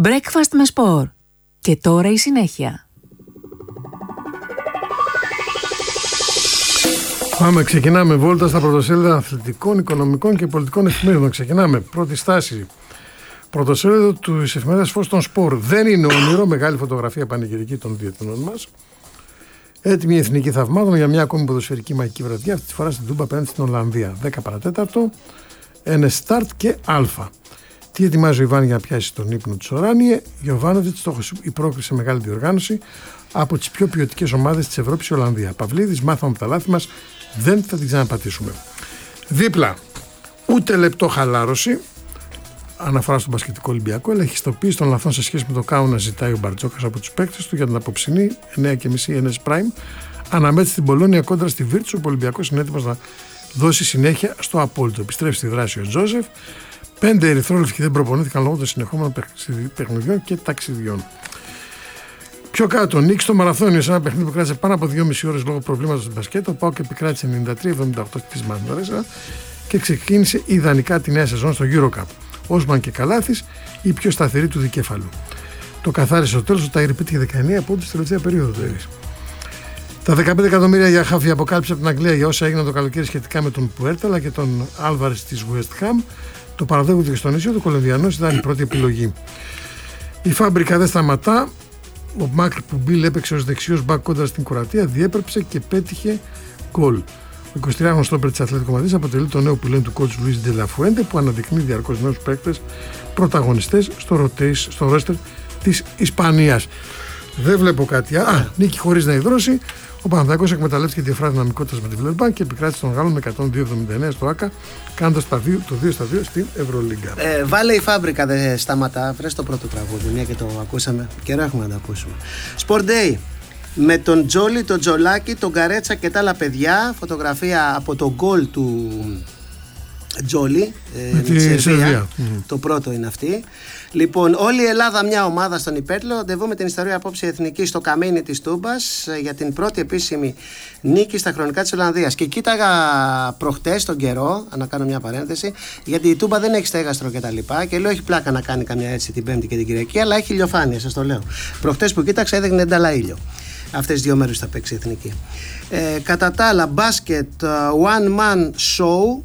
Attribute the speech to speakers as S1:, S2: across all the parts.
S1: Breakfast με σπορ. Και τώρα η συνέχεια.
S2: Πάμε, ξεκινάμε βόλτα στα πρωτοσέλιδα αθλητικών, οικονομικών και πολιτικών εφημερίδων. Ξεκινάμε. Πρώτη στάση. Πρωτοσέλιδο του εφημερίδας Φως των Σπορ. Δεν είναι όνειρο. Μεγάλη φωτογραφία πανηγυρική των διεθνών μας. Έτοιμη η εθνική θαυμάτων για μια ακόμη ποδοσφαιρική μαγική βραδιά. Αυτή τη φορά στην Τούμπα απέναντι στην Ολλανδία. 10 παρατέταρτο. Σταρτ και Α. Τι ετοιμάζει ο Ιβάν για να πιάσει τον ύπνο του Οράνιε. Γιοβάνοβιτς, στόχος η πρόκριση σε μεγάλη διοργάνωση από τις πιο ποιοτικές ομάδες της Ευρώπης η Ολλανδία. Παυλίδης, μάθαμε τα λάθη μας. Δεν θα την ξαναπατήσουμε. Δίπλα, ούτε λεπτό χαλάρωση. Αναφορά στον μπασκετικό Ολυμπιακό. Ελαχιστοποίηση των λαθών σε σχέση με το Κάουνα ζητάει ο Μπαρτζόκας από τους παίκτες του για την απόψινή 9.30 NS Prime. Αναμέτρηση στην Πολόνια κόντρα στη Βίρτσου. Ο Ολυμπιακός είναι έτοιμος να δώσει συνέχεια στο απόλυτο. Επιστρέφει στη δράση ο Τζόζεφ. 5 ερυθρόλευκοι δεν προπονήθηκαν λόγω των συνεχόμενων παιχνιδιών και ταξιδιών. Πιο κάτω, νίκη στο Μαραθώνιο σε ένα παιχνίδι που κράτησε πάνω από 2,5 ώρες λόγω προβλήματος του μπασκέτ. Ο ΠΑΟΚ επικράτησε 93-78 της Μανδρέσα και ξεκίνησε ιδανικά τη νέα σεζόν στο EuroCup. Όσμαν και Καλάθης, η πιο σταθερή του δικέφαλου. Το καθάρισε στο τέλος, ο Τάιρι πέτυχε 19 πόντους στη τελευταία περίοδο. Τα 15 εκατομμύρια για χάφη αποκάλυψε από την Αγγλία για όσα έγιναν το καλοκαίρι σχετικά με τον Πουέρταλα και τον Άλβαρες της West Ham. Το παραδέχονται και στον νησί, το Κολομβιανός ήταν η πρώτη επιλογή. Η φάμπρικα δεν σταματά. Ο Μάκλ Πουμπίλ έπαιξε ως δεξιός μπακ κόντρα στην Κροατία, διέπρεψε και πέτυχε γκολ. Ο 23χρονος στόπερ της Ατλέτικο Μαδρίτης αποτελεί το νέο πυλόν του coach Luis de la Fuente που αναδεικνύει διαρκώς νέους παίκτες πρωταγωνιστές στο ρόστερ της Ισπανίας. Δεν βλέπω κάτι άλλο. Νίκη χωρίς να υδρώσει. Ο Παναθηναϊκός εκμεταλλεύτηκε τη διαφορά δυναμικότητας με τη Βιλερμπάν και επικράτησε τον Γάλλο με 102-79 στο ΑΚΑ, κάνοντας το 2-2 στην Ευρωλίγκα.
S3: Βάλε η φάμπρικα, δεν σταματά. Βρες το πρώτο τραγούδι, μια και το ακούσαμε. Καιρό έχουμε να το ακούσουμε. Sport Day. Με τον Τζόλι, τον Τζολάκη, τον Καρέτσα και τα άλλα παιδιά. Φωτογραφία από το γκολ του Τζόλι με τη Σερβία. Το πρώτο είναι αυτή. Λοιπόν, όλη η Ελλάδα μια ομάδα στον Υπέρλο. Ραντεβού την ιστορία απόψε εθνική στο καμίνι της Τούμπας για την πρώτη επίσημη νίκη στα χρονικά της Ολλανδίας. Και κοίταγα προχτές τον καιρό, να κάνω μια παρένθεση, γιατί η Τούμπα δεν έχει στέγαστρο και τα λοιπά. Και λέω έχει πλάκα να κάνει καμιά έτσι την Πέμπτη και την Κυριακή, αλλά έχει ηλιοφάνεια, σας το λέω. Προχτές που κοίταξα έδειχνε ενταλά ήλιο. Αυτές τις δύο μέρες θα παίξει η εθνική. Κατά τα άλλα, μπάσκετ, one man show.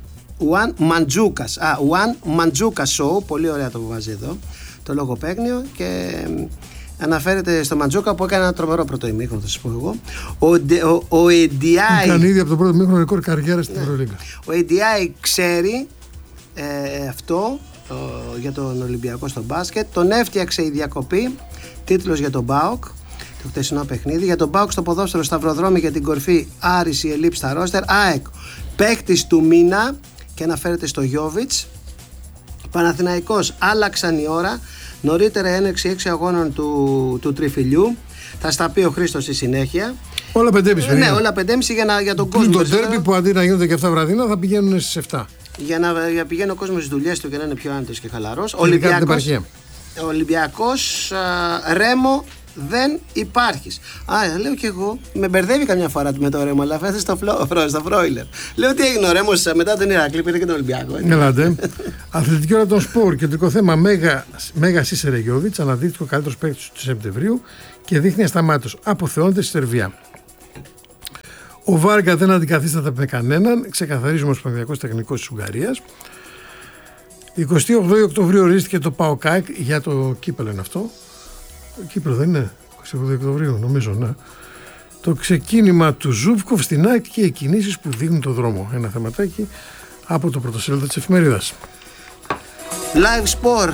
S3: One Mandzuka Show, πολύ ωραία το βάζει εδώ το λογοπαίγνιο και αναφέρεται στο Μαντζούκα που έκανε ένα τρομερό πρώτο ημίχρονο, θα σας πω εγώ. Ο ADI
S2: ήταν ήδη από το πρώτο ημίχρονο ρεκόρ καριέρα στην Ευρωλίγκα.
S3: Ο ADI ξέρει αυτό για τον Ολυμπιακό στο μπάσκετ. Τον έφτιαξε η διακοπή, τίτλος για τον ΠΑΟΚ το χτεσινό παιχνίδι. Για τον ΠΑΟΚ στο ποδόσφαιρο σταυροδρόμι για την κορφή, Άρης η ελήψη στα ρόστερ. ΑΕΚ παίκτης του μήνα και αναφέρεται στο Γιόβιτς. Παναθηναϊκός, άλλαξαν η ώρα. Νωρίτερα έναρξη 6 αγώνων του τριφυλιού. Θα στα πει ο Χρήστος στη συνέχεια.
S2: Όλα 5.30.
S3: Ναι, όλα 5.30 για τον κόσμο.
S2: Το ντέρμπι που αντί να γίνονται και 7 βραδινά θα πηγαίνουν στις 7.
S3: Για να πηγαίνει ο κόσμος στις δουλειές του και να είναι πιο άνετος και χαλαρός. Ολυμπιακός Ρέμο δεν υπάρχεις. Λέω και εγώ, με μπερδεύει καμιά φορά με το Ρέμο, αλλά φέθες στο Φρόιλερ. Λέω τι έγινε ο Ρέμος μετά τον Ηρακλή, πήρε και τον Ολυμπιακό. Ελάτε.
S2: Αθλητική ώρα των σπορ. Κεντρικό θέμα Μέγα Σίσερε Γιόβιτς, αναδείχθηκε ο καλύτερος παίκτης του Σεπτεμβρίου και δείχνει ασταμάτως. Αποθεώνεται στη Σερβία. Ο Βάργα δεν αντικαθίσταται με κανέναν. Ξεκαθαρίζουμε ως πανδιακός τεχνικός της Ουγγαρίας. 28 Οκτωβρίου ορίστηκε το ΠΑΟΚ για το κύπελλο είναι αυτό. Κύπρο δεν είναι, 28 Οκτωβρίου νομίζω, ναι. Το ξεκίνημα του Ζούβκοφ στην ΑΕΚ και οι κινήσεις που δείχνουν το δρόμο. Ένα θεματάκι από το πρωτοσέλιδο της εφημερίδας.
S3: Live Sport,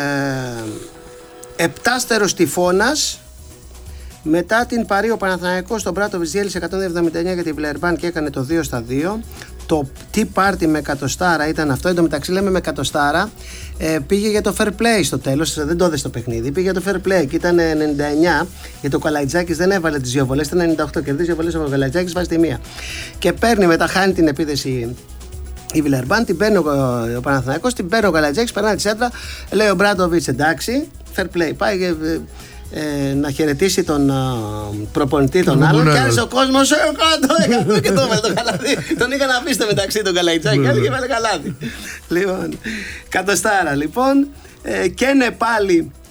S3: επτάστερος τυφώνας. Μετά την Παρί ο Παναθηναϊκός στον Μπράτοβιτς διέλυσε 179 για τη Βιλερμπάν και έκανε το 2-2. Το τι πάρτι με εκατοστάρα ήταν αυτό. Εν τω μεταξύ λέμε με εκατοστάρα. Πήγε για το fair play στο τέλος. Δεν το έδεσε το παιχνίδι. Πήγε για το fair play και ήταν 99. Γιατί ο Καλαϊτζάκης δεν έβαλε τις δύο βολές. Ήταν 98. Κερδίζει δύο βολές ο Καλαϊτζάκης, βάζει τη μία. Και παίρνει μετά, χάνει την επίθεση η Βιλερμπάν. Την παίρνει ο Παναθηναϊκός. Την παίρνει ο Καλαϊτζάκης. Περνάει τη σέντρα. Λέει ο Μπράντοβιτς εντάξει. Fair play. Πάει να χαιρετήσει τον προπονητή τον άλλον και άρχισε ο κόσμος κάτω και το έβαλε το καλάθι. Τον είχαν αφήσει μεταξύ τον Καλαϊτζάκη και έβαλε καλάθι. Λοιπόν, κατοστάρα λοιπόν. Και είναι πάλι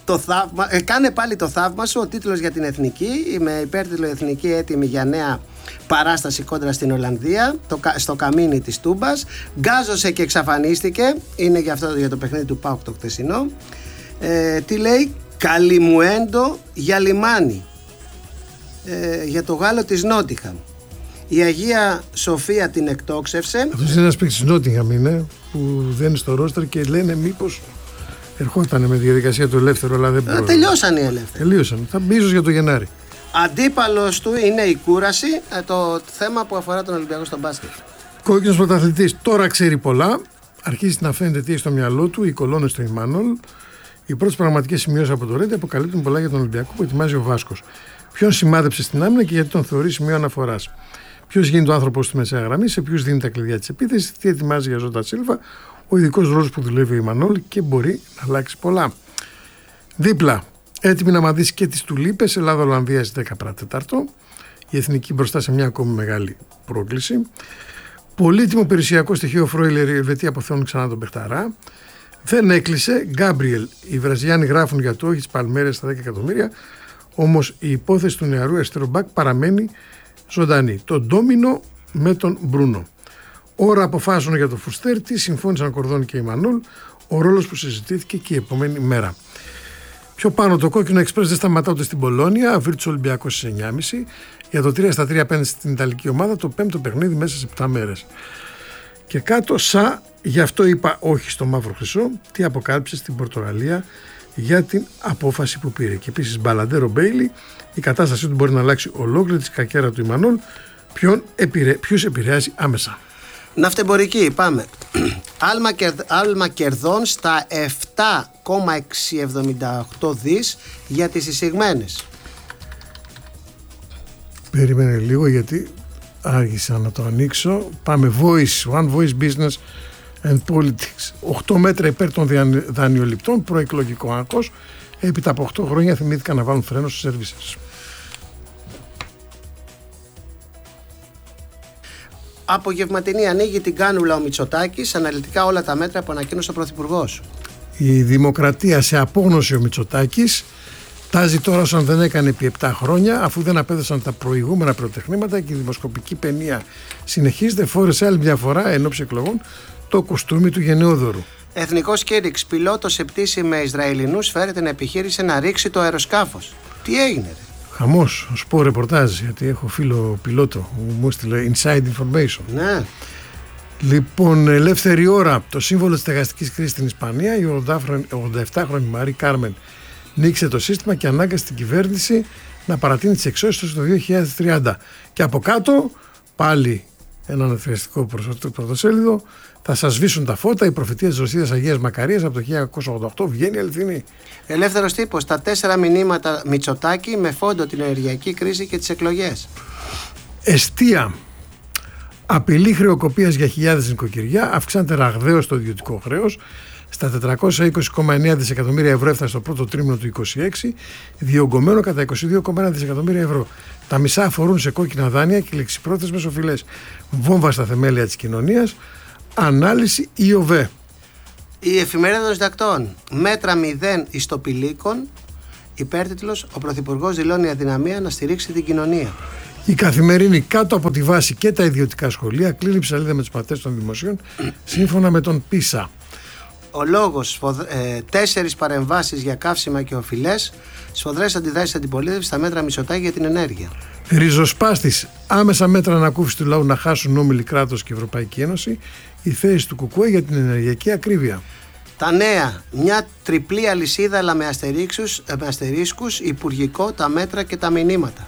S3: Κάνε πάλι το θαύμα σου. Ο τίτλος για την Εθνική. Με υπέρτιτλο Εθνική έτοιμη για νέα παράσταση κόντρα στην Ολλανδία, στο καμίνι της Τούμπας. Γκάζωσε και εξαφανίστηκε. Είναι για το παιχνίδι του ΠΑΟΚ το χθεσινό. Τι λέει? Καλιμουέντο για λιμάνι. Για το Γάλλο της Νότιχαμ. Η Αγία Σοφία την εκτόξευσε.
S2: Αυτός είναι ένας παίκτης Νότιχαμ είναι, που δεν είναι στο ρόστερ και λένε μήπως ερχόταν με τη διαδικασία του ελεύθερου, αλλά δεν μπορεί.
S3: Τελειώσαν οι ελεύθεροι.
S2: Τελείωσαν. Θα μπει ίσως για το Γενάρη.
S3: Αντίπαλος του είναι η κούραση, το θέμα που αφορά τον Ολυμπιακό στο μπάσκετ.
S2: Κόκκινος πρωταθλητής τώρα ξέρει πολλά. Αρχίζει να φαίνεται τι έχει στο μυαλό του, οι κολόνες του Ιμάνολ. Οι πρώτες πραγματικές σημειώσεις από το Ρέντι αποκαλύπτουν πολλά για τον Ολυμπιακό που ετοιμάζει ο Βάσκος. Ποιον σημάδεψε στην άμυνα και γιατί τον θεωρεί σημείο αναφοράς. Ποιος γίνεται ο άνθρωπος στη μεσαία γραμμή, σε ποιους δίνει τα κλειδιά της επίθεσης, τι ετοιμάζει για Ζώτα Σίλβα, ο ειδικός ρόλος που δουλεύει ο Ιμανόλ και μπορεί να αλλάξει πολλά. Δίπλα, έτοιμη να μαδίσει και τις τουλίπες, Ελλάδα-Ολλανδία στις 10 παρατέταρτο. Η Εθνική μπροστά σε μια ακόμη μεγάλη πρόκληση. Πολύτιμο περιουσιακό στοιχείο Φρόιλερ, οι Ελβετοί αποθεώνουν ξανά τον Πεχταρά. Δεν έκλεισε. Γκάμπριελ, οι Βραζιλιάνοι γράφουν για το όχι της Παλμέρες στα 10 εκατομμύρια. Όμως η υπόθεση του νεαρού αριστερού μπακ παραμένει ζωντανή. Το ντόμινο με τον Μπρούνο. Ώρα αποφάσεων για το Φουστέρ, τι συμφώνησαν Κορδόν και η Μανούλ, ο ρόλος που συζητήθηκε και η επόμενη μέρα. Πιο πάνω το κόκκινο εξπρές δεν σταματά ούτε στην Πολώνια, Βίρτσο Ολυμπιακός στις 9.30. Για το 3-3 απέναντι στην Ιταλική ομάδα, το 5ο παιχνίδι μέσα σε 7 μέρες. Και κάτω, γι' αυτό είπα όχι στο μαύρο χρυσό, τι αποκάλυψε στην Πορτογαλία για την απόφαση που πήρε. Και επίσης Μπαλαντέρο Μπέιλι, η κατάστασή του μπορεί να αλλάξει ολόκληρη τη κακέρα του Ιμανόλ. Ποιους επηρεάζει άμεσα.
S3: Ναυτεμπορική, πάμε. Άλμα κερδών στα 7,678 δις για τις εισηγμένες.
S2: Περίμενε λίγο γιατί άργησα να το ανοίξω. Πάμε One Voice Business and Politics. 8 μέτρα υπέρ των δανειοληπτών, προεκλογικό άγχος. Έπειτα από 8 χρόνια θυμήθηκαν να βάλουν φρένο στους services.
S3: Απογευματινή ανοίγει την κάνουλα ο Μητσοτάκης, αναλυτικά όλα τα μέτρα που ανακοίνωσε ο Πρωθυπουργός.
S2: Η Δημοκρατία σε απόγνωση ο Μητσοτάκης τάζει τώρα όσον δεν έκανε επί 7 χρόνια, αφού δεν απέδωσαν τα προηγούμενα πρωτεχνήματα και η δημοσκοπική παινία συνεχίζεται. Φόρεσε άλλη μια φορά ενόψει εκλογών το κουστούμι του γενναιόδωρου.
S3: Εθνικός κήρυξ, πιλότος σε πτήση με Ισραηλινούς φέρεται να επιχείρησε να ρίξει το αεροσκάφος. Τι έγινε, ρε?
S2: Χαμός, σου πω ρεπορτάζ, γιατί έχω φίλο πιλότο, μου έστειλε inside information.
S3: Ναι.
S2: Λοιπόν, ελεύθερη ώρα, το σύμβολο της στεγαστικής κρίσης στην Ισπανία, η 87χρονη Μαρή Κάρμεν νίκησε το σύστημα και ανάγκασε την κυβέρνηση να παρατείνει τις εξώσεις το 2030. Και από κάτω, πάλι ένα αναθεριστικό πρωτοσέλιδο, θα σας σβήσουν τα φώτα, η προφητεία της Ρωσίδας Αγίας Μακαρίας από το 1988 βγαίνει αληθινή.
S3: Ελεύθερος τύπος, τα 4 μηνύματα Μητσοτάκη με φόντο την ενεργειακή κρίση και τις εκλογές.
S2: Εστία. Απειλή χρεοκοπίας για χιλιάδες νοικοκυριά, αυξάνεται ραγδαίως το ιδιωτικό χρέος. Στα 420,9 δισεκατομμύρια ευρώ έφτασε το πρώτο τρίμηνο του 2026, διωγγωμένο κατά 22,1 δισεκατομμύρια ευρώ. Τα μισά αφορούν σε κόκκινα δάνεια και λεξιπρόθεσμες οφειλές. Βόμβα στα θεμέλια της κοινωνίας. Ανάλυση ΙΟΒΕ.
S3: Η εφημερίδα των συντακτών. Μέτρα 0 ιστοπηλίκων. Υπέρτιτλος, ο Πρωθυπουργός δηλώνει αδυναμία να στηρίξει την κοινωνία.
S2: Η Καθημερινή, κάτω από τη βάση και τα ιδιωτικά σχολεία, κλείνει ψαλίδα με τους πατέρες των δημοσίων, σύμφωνα με τον ΠΙΣΑ.
S3: Ο λόγος, 4 παρεμβάσεις για καύσιμα και οφειλές, σφοδρές αντιδράσεις αντιπολίτευσης στα μέτρα Μητσοτάκη για την ενέργεια.
S2: Ριζοσπάστης, άμεσα μέτρα ανακούφιση του λαού να χάσουν όμιλοι κράτος και Ευρωπαϊκή Ένωση, η θέση του ΚΚΕ για την ενεργειακή ακρίβεια.
S3: Τα νέα, μια τριπλή αλυσίδα αλλά με αστερίσκους, υπουργικό, τα μέτρα και τα μηνύματα.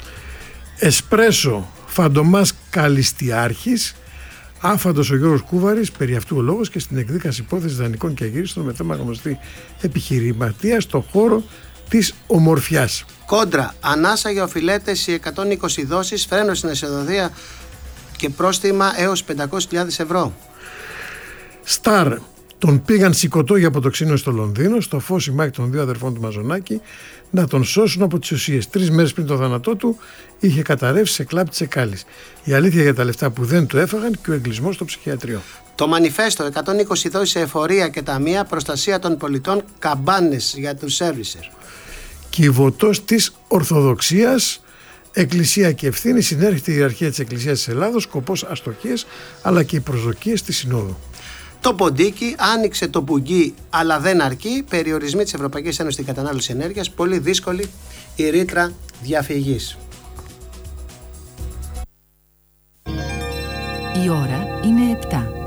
S2: Εσπρέσο, Φαντομάς Καλιστιάρχης, άφαντος ο Γιώργος Κούβαρης, περί αυτού ο λόγος και στην εκδίκαση υπόθεσης δανεικών και αγγίριστων με θέμα γνωστή επιχειρηματία στον χώρο της ομορφιάς.
S3: Κόντρα, ανάσα για οφειλέτες οι 120 δόσεις, φρένο στην εσοδοδία και πρόστιμα έως 500.000 ευρώ.
S2: Σταρ, τον πήγαν σηκωτό από το ξύνο στο Λονδίνο, στο φως η μάχη των δύο αδερφών του Μαζονάκη, να τον σώσουν από τις ουσίες. 3 μέρες πριν το θάνατό του είχε καταρρεύσει σε κλάπη της εκάλης. Η αλήθεια για τα λεφτά που δεν του έφαγαν και ο εγκλισμός στο ψυχιατρίο.
S3: Το μανιφέστο, 120 δόσεις σε εφορία και ταμεία, προστασία των πολιτών, καμπάνες για τους σέρβισερ.
S2: Κιβωτός της Ορθοδοξίας, Εκκλησία και ευθύνη, συνέρχεται η ιεραρχία της Εκκλησίας της Ελλάδος, σκοπός αστοχίες αλλά και οι προσδοκίες της Συνόδου.
S3: Το ποντίκι, άνοιξε το πουγγί αλλά δεν αρκεί, περιορισμοί της Ευρωπαϊκής Ένωσης στην κατανάλωση ενέργειας, πολύ δύσκολη η ρήτρα διαφυγής.
S1: Η ώρα είναι 7.